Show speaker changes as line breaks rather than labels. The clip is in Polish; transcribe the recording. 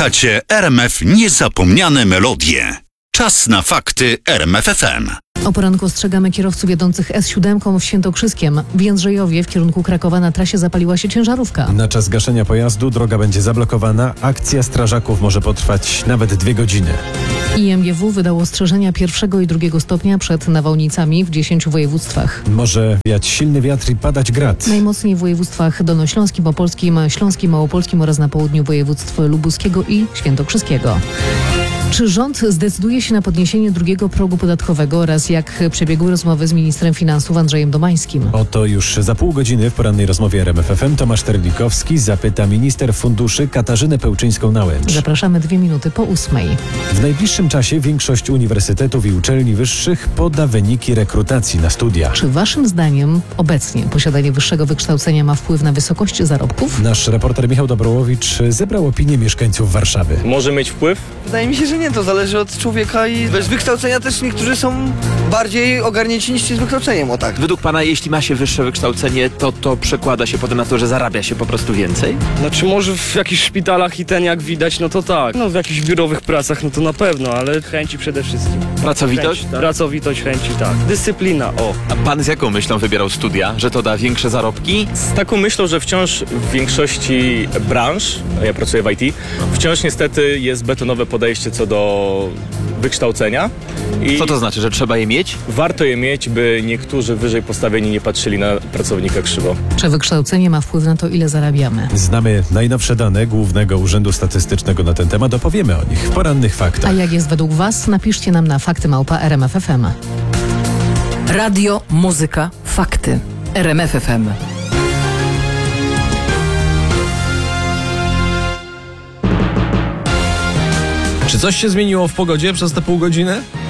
Słuchacie RMF Niezapomniane Melodie. Czas na fakty RMF FM.
O poranku ostrzegamy kierowców jadących S7 w Świętokrzyskiem. W Jędrzejowie w kierunku Krakowa na trasie zapaliła się ciężarówka.
Na czas gaszenia pojazdu droga będzie zablokowana. Akcja strażaków może potrwać nawet 2 godziny.
IMGW wydało ostrzeżenia 1. i 2. stopnia przed nawałnicami w 10 województwach.
Może wiać silny wiatr i padać grad.
Najmocniej w województwach dolnośląskim, opolskim, śląskim, małopolskim oraz na południu województw lubuskiego i świętokrzyskiego. Czy rząd zdecyduje się na podniesienie drugiego progu podatkowego oraz jak przebiegły rozmowy z ministrem finansów Andrzejem Domańskim?
O to już za pół godziny w porannej rozmowie RMF FM Tomasz Terlikowski zapyta minister funduszy Katarzynę Pełczyńską-Nałęcz.
Zapraszamy 2 minuty po 8.
W najbliższym czasie większość uniwersytetów i uczelni wyższych poda wyniki rekrutacji na studia.
Czy waszym zdaniem obecnie posiadanie wyższego wykształcenia ma wpływ na wysokość zarobków?
Nasz reporter Michał Dobrołowicz zebrał opinię mieszkańców Warszawy.
Może mieć wpływ?
Wydaje mi się, że nie, to zależy od człowieka i bez wykształcenia też niektórzy są bardziej ogarnięci niż ci z wykształceniem, o tak.
Według pana, jeśli ma się wyższe wykształcenie, to przekłada się potem na to, że zarabia się po prostu więcej?
Znaczy może w jakichś szpitalach i jak widać, no to tak. No w jakichś biurowych pracach, no to na pewno, ale chęci przede wszystkim.
Pracowitość?
Chęci, tak? Pracowitość, chęci, tak. Dyscyplina, o.
A pan z jaką myślą wybierał studia? Że to da większe zarobki?
Z taką myślą, że wciąż w większości branż, ja pracuję w IT, wciąż niestety jest betonowe podejście co do wykształcenia. I
Co to znaczy, że trzeba je mieć?
warto je mieć, by niektórzy wyżej postawieni nie patrzyli na pracownika krzywo.
Czy wykształcenie ma wpływ na to, ile zarabiamy?
Znamy najnowsze dane Głównego Urzędu Statystycznego na ten temat. Opowiemy o nich w porannych faktach.
A jak jest według was? Napiszcie nam na fakty@rmf.fm.
Radio, muzyka, fakty. RMF FM.
Czy coś się zmieniło w pogodzie przez te pół godziny?